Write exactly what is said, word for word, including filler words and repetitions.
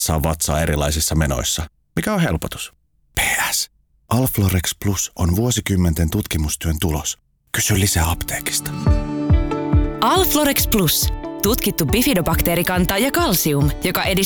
saa vatsaa erilaisissa menoissa, mikä on helpotus. P S. Alflorex Plus on vuosikymmenten tutkimustyön tulos. Kysy lisää apteekista. Alflorex Plus. Tutkittu bifidobakteerikanta ja kalsium, joka edistää